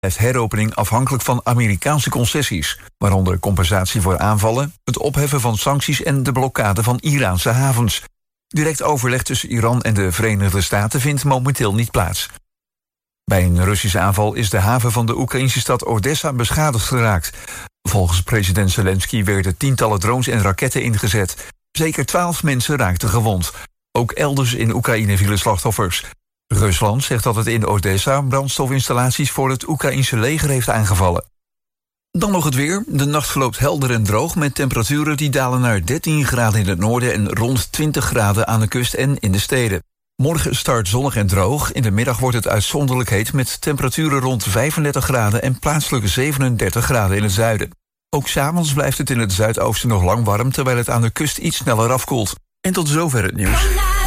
blijft heropening afhankelijk van Amerikaanse concessies, waaronder compensatie voor aanvallen, het opheffen van sancties en de blokkade van Iraanse havens. Direct overleg tussen Iran en de Verenigde Staten vindt momenteel niet plaats. Bij een Russische aanval is de haven van de Oekraïnse stad Odessa beschadigd geraakt. Volgens president Zelensky werden tientallen drones en raketten ingezet. Zeker 12 mensen raakten gewond. Ook elders in Oekraïne vielen slachtoffers. Rusland zegt dat het in Odessa brandstofinstallaties voor het Oekraïnse leger heeft aangevallen. Dan nog het weer. De nacht verloopt helder en droog met temperaturen die dalen naar 13 graden in het noorden en rond 20 graden aan de kust en in de steden. Morgen start zonnig en droog. In de middag wordt het uitzonderlijk heet met temperaturen rond 35 graden en plaatselijk 37 graden in het zuiden. Ook 's avonds blijft het in het zuidoosten nog lang warm, terwijl het aan de kust iets sneller afkoelt. En tot zover het nieuws.